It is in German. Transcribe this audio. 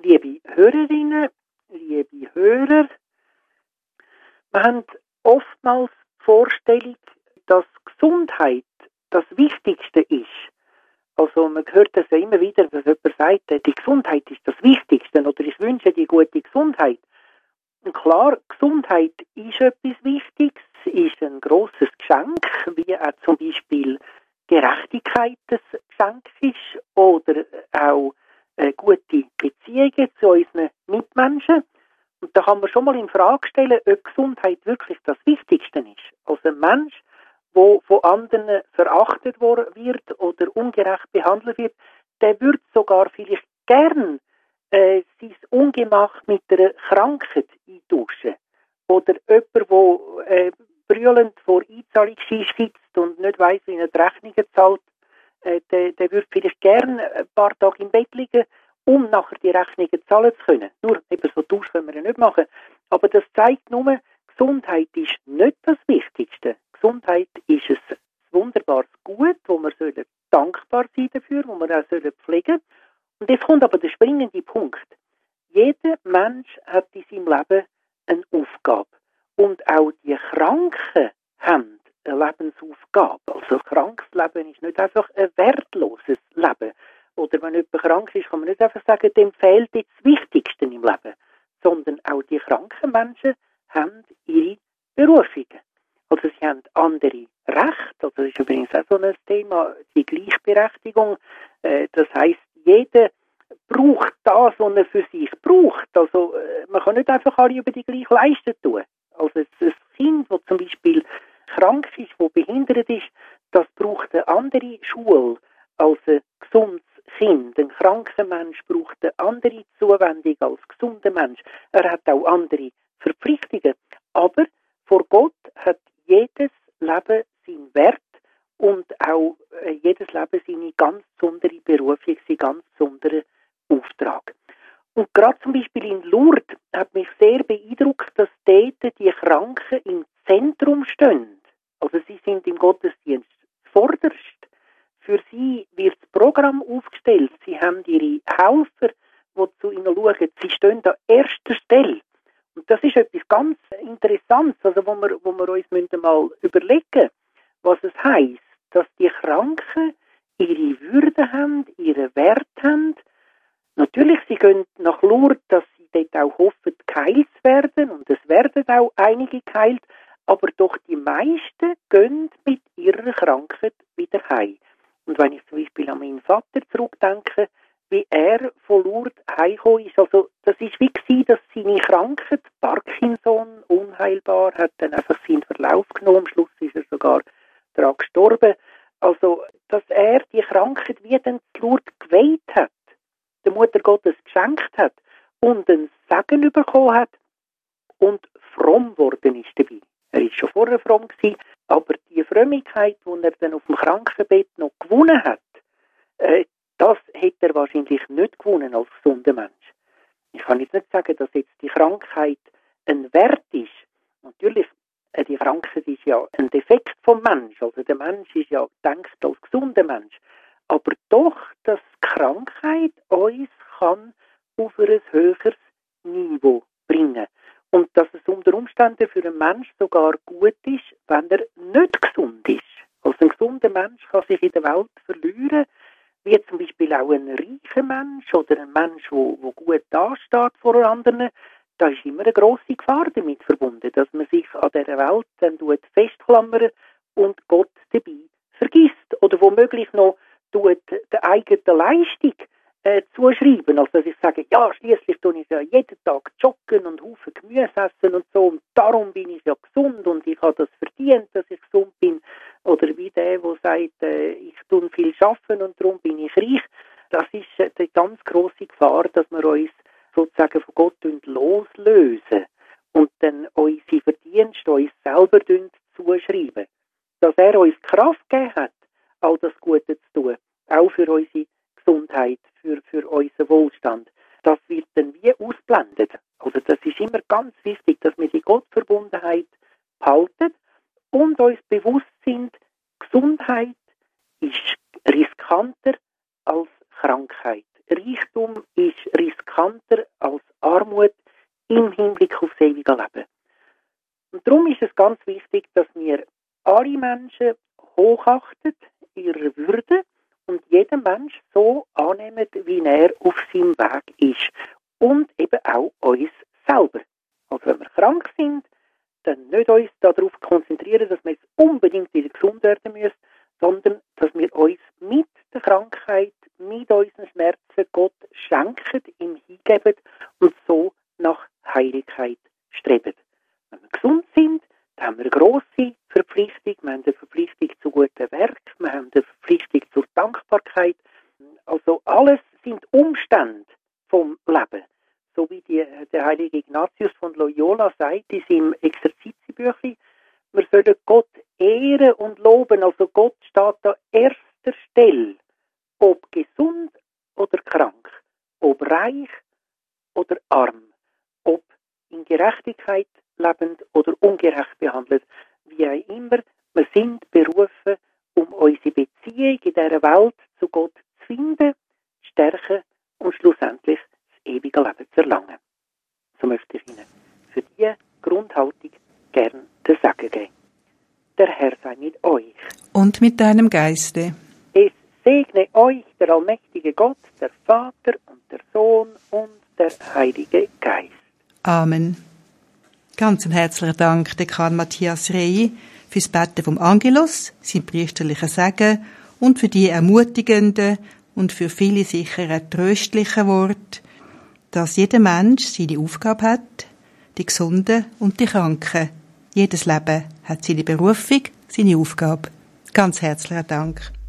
Liebe Hörerinnen, liebe Hörer, wir haben oftmals die Vorstellung, dass Gesundheit das Wichtigste ist. Also man hört das ja immer wieder, dass jemand sagt, die Gesundheit ist das Wichtigste oder ich wünsche die gute Gesundheit. Und klar, Gesundheit ist etwas Wichtiges, ist ein grosses Geschenk, wie auch zum Beispiel Gerechtigkeit ein Geschenk ist oder auch gute Beziehungen zu unseren Mitmenschen. Und da kann man schon mal in Frage stellen, ob Gesundheit wirklich das Wichtigste ist. Also ein Mensch, der von anderen verachtet wird oder ungerecht behandelt wird, der würde sogar vielleicht gern sein Ungemach mit einer Krankheit eintauschen. Oder jemand, der brüllend vor Einzahlungsschein sitzt und nicht weiss, wie er die Rechnungen zahlt, der würde vielleicht gern ein paar Tage im Bett liegen, um nachher die Rechnungen zahlen zu können. Nur eben so Tausch können wir ja nicht machen. Aber das zeigt nur, Gesundheit ist nicht das Wichtigste. Gesundheit ist ein wunderbares Gut, wo wir dankbar sein dafür, wo wir auch pflegen sollen. Und jetzt kommt aber der springende Punkt. Jeder Mensch hat in seinem Leben eine Aufgabe. Und auch die Kranken haben eine Lebensaufgabe. Also ein krankes Leben ist nicht einfach ein wertloses Leben. Oder wenn jemand krank ist, kann man nicht einfach sagen, dem fehlt jetzt das Wichtigste im Leben. Sondern auch die kranken Menschen haben ihre Berufungen. Also sie haben andere Rechte. Also das ist übrigens auch so ein Thema, die Gleichberechtigung. Das heisst, jeder braucht das, was er für sich braucht. Also man kann nicht einfach alle über die gleiche Leistung tun. Also ein Kind, das zum Beispiel krank ist, das behindert ist, das braucht eine andere Schule als ein gesundes Kind. Ein kranker Mensch braucht eine andere Zuwendung als ein gesunder Mensch. Er hat auch andere Verpflichtungen. Aber vor Gott hat jedes Leben seinen Wert und auch jedes Leben seine ganz besondere Berufung, seinen ganz besonderen Auftrag. Und gerade zum Beispiel in Lourdes hat mich sehr beeindruckt, dass dort die Kranken im Zentrum stehen. Also sie sind im Gottesdienst vorderst. Für sie wird das Programm aufgestellt. Sie haben ihre Helfer, die zu ihnen schauen. Sie stehen an erster Stelle. Und das ist etwas ganz Interessantes, also wo wir uns mal überlegen müssen, was es heisst, dass die Kranken ihre Würde haben, ihren Wert haben. Natürlich, sie gehen nach Lourdes, dass sie dort auch hoffen, geheilt zu werden. Und es werden auch einige geheilt. Aber doch die meisten gehen mit ihrer Krankheit wieder heim. Und wenn ich zum Beispiel an meinen Vater zurückdenke, wie er von Lourdes heimgekommen ist, also das ist wie gewesen, dass seine Krankheit, Parkinson, unheilbar, hat dann einfach seinen Verlauf genommen. Am Schluss ist er sogar daran gestorben. Also, dass er die Krankheit wie dann zu Lourdes geweiht hat, der Mutter Gottes geschenkt hat und einen Segen bekommen hat und fromm worden ist dabei. Er war schon vorher fromm gewesen, aber die Frömmigkeit, die er dann auf dem Krankenbett noch gewonnen hat, das hätte er wahrscheinlich nicht gewonnen als gesunder Mensch. Ich kann jetzt nicht sagen, dass jetzt die Krankheit ein Wert ist. Natürlich, die Krankheit ist ja ein Defekt vom Mensch. Also der Mensch ist ja gedacht als gesunder Mensch. Aber doch, dass Krankheit uns kann auf ein höheres Niveau bringen. Und dass es unter Umständen für einen Mensch sogar gut ist, wenn er nicht gesund ist. Also ein gesunder Mensch kann sich in der Welt verlieren, wie zum Beispiel auch ein reicher Mensch oder ein Mensch, der gut dasteht vor anderen. Da ist immer eine grosse Gefahr damit verbunden, dass man sich an dieser Welt dann festklammert und Gott dabei vergisst. Oder womöglich noch der eigenen Leistung zuschreiben. Also dass ich sage, ja, schliesslich tue ich ja jeden Tag joggen und Haufen Gemüse essen und so und darum bin ich ja gesund und ich habe das verdient, dass ich gesund bin. Oder wie der sagt, ich tue viel arbeiten und darum bin ich reich. Das ist die ganz grosse Gefahr, dass wir uns sozusagen von Gott loslösen und dann unsere Verdienste uns selber zuschreiben. Dass er uns Kraft gegeben hat, all das Gute zu tun, auch für unsere Gesundheit, für unseren Wohlstand, das wird dann wie ausblendet. Also das ist immer ganz wichtig, dass wir die Gottverbundenheit behalten und uns bewusst sind, Gesundheit ist riskanter als Krankheit. Reichtum ist riskanter bekannter als Armut im Hinblick aufs ewige Leben. Und darum ist es ganz wichtig, dass wir alle Menschen hochachten, ihrer Würde, und jeden Mensch so annehmen, wie er auf seinem Weg ist. Und eben auch uns selber. Also wenn wir krank sind, dann nicht uns darauf konzentrieren, dass wir jetzt unbedingt wieder gesund werden müssen, sondern dass wir uns mit der Krankheit, mit unseren Schmerzen Gott schenken, ihm hingeben und so nach Heiligkeit streben. Wenn wir gesund sind, dann haben wir eine grosse Verpflichtung. Wir haben eine Verpflichtung zu guten Werken, wir haben eine Verpflichtung zur Dankbarkeit. Also alles sind Umstände vom Leben. So wie der heilige Ignatius von Loyola sagt in seinem Exerzitienbüchlein, wir sollen Gott ehren und loben. Also Gott steht an erster Stelle, ob gesund oder krank, ob reich oder arm, ob in Gerechtigkeit lebend oder ungerecht behandelt, wie auch immer. Wir sind berufen, um unsere Beziehung in dieser Welt zu Gott zu finden, zu stärken und schlussendlich das ewige Leben zu erlangen. So möchte ich Ihnen für diese Grundhaltung gern den Segen geben. Der Herr sei mit euch. Und mit deinem Geiste. Es segne euch der allmächtige Gott, der Vater und der Sohn und der Heilige Geist. Amen. Ganz ein herzlichen Dank, Dekan Matthias Rey, fürs Beten vom Angelus, sein priesterlichen Segen und für die ermutigenden und für viele sicher tröstlichen Worte, dass jeder Mensch seine Aufgabe hat, die Gesunden und die Kranken. Jedes Leben hat seine Berufung, seine Aufgabe. Ganz herzlichen Dank.